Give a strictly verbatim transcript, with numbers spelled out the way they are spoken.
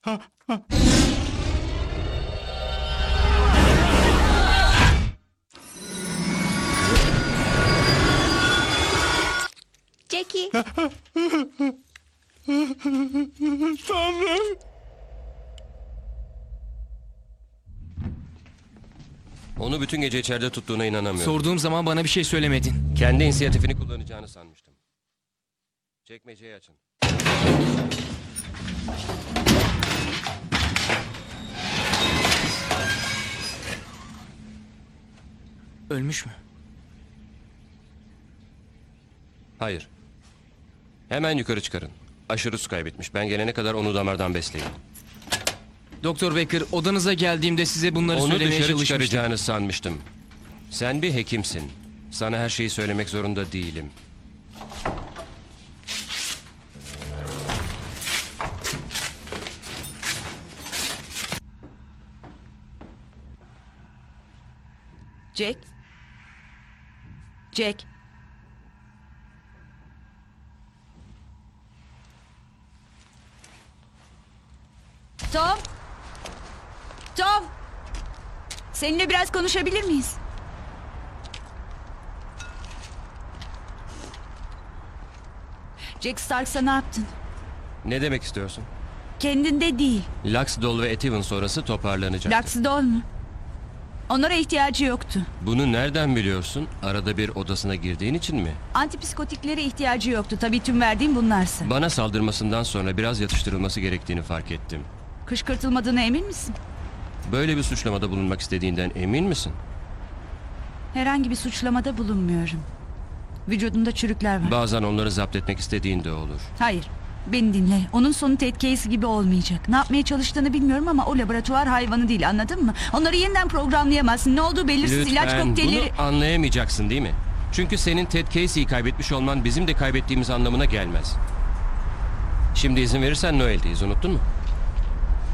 Jackie. Tanrım. Onu bütün gece içeride tuttuğuna inanamıyorum. Sorduğum zaman bana bir şey söylemedin. Kendi inisiyatifini kullanacağını sanmıştım. Çekmeceyi açın. Ölmüş mü? Hayır. Hemen yukarı çıkarın. Aşırı su kaybetmiş. Ben gelene kadar onu damardan besleyin. Doktor Baker, odanıza geldiğimde size bunları Onu söylemeye dışarı çalışmıştım. çıkaracağını sanmıştım. Sen bir hekimsin. Sana her şeyi söylemek zorunda değilim. Jack. Jack. Tom. Tom. Seninle biraz konuşabilir miyiz? Jack Starks'a ne yaptın? Ne demek istiyorsun? Kendinde değil. Luxdol ve Etivan sonrası toparlanacaktı. Luxdol mu? Onlara ihtiyacı yoktu. Bunu nereden biliyorsun? Arada bir odasına girdiğin için mi? Antipsikotiklere ihtiyacı yoktu. Tabii tüm verdiğim bunlarsa. Bana saldırmasından sonra biraz yatıştırılması gerektiğini fark ettim. Kışkırtılmadığına emin misin? Böyle bir suçlamada bulunmak istediğinden emin misin? Herhangi bir suçlamada bulunmuyorum. Vücudunda çürükler var. Bazen onları zapt etmek istediğin de olur. Hayır. Beni dinle. Onun sonu Ted Case gibi olmayacak. Ne yapmaya çalıştığını bilmiyorum ama o laboratuvar hayvanı değil, anladın mı? Onları yeniden programlayamazsın. Ne olduğu belirsiz ilaç Lütfen kokteylleri... bunu anlayamayacaksın değil mi? Çünkü senin Ted Casey'yi kaybetmiş olman bizim de kaybettiğimiz anlamına gelmez. Şimdi izin verirsen Noel'deyiz, unuttun mu?